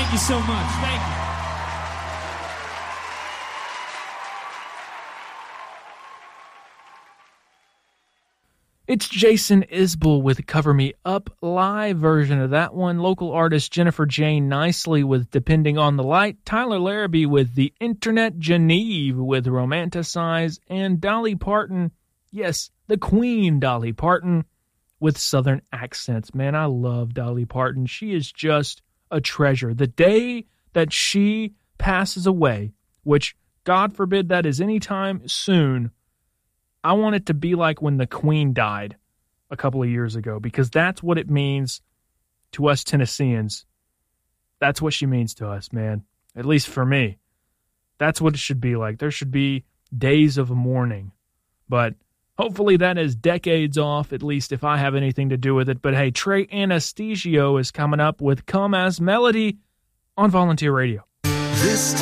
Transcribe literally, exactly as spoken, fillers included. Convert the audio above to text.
Thank you so much. Thank you. It's Jason Isbell with Cover Me Up, live version of that one. Local artist Jennifer Jane Nicely with Depending on the Light. Tyler Larrabee with The Internet. Geneve with Romanticize. And Dolly Parton, yes, the Queen Dolly Parton with Southern Accents. Man, I love Dolly Parton. She is just a treasure. The day that she passes away, which God forbid that is anytime soon, I want it to be like when the Queen died a couple of years ago, because that's what it means to us Tennesseans. That's what she means to us, man. At least for me. That's what it should be like. There should be days of mourning. But hopefully that is decades off, at least if I have anything to do with it. But hey, Trey Anastasio is coming up with Come As Melody on Volunteer Radio. This